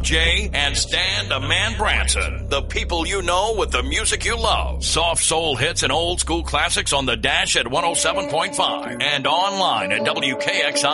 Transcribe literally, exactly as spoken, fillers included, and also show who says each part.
Speaker 1: Jay, and Stan the Man Branson. The people you know with the music you love. Soft soul hits and old school classics on the Dash at one oh seven point five and online at W K X I.